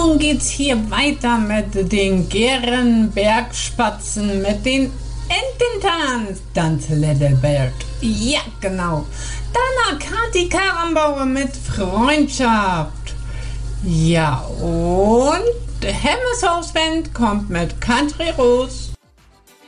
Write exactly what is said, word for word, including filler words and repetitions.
nun geht's hier weiter mit den Gärenbergspatzen, mit den Ententanz, Tanz Lädelbert. Ja, genau. Dann Kati Karrenbauer mit Freundschaft. Ja, und Hemmeshausband kommt mit Country Rose.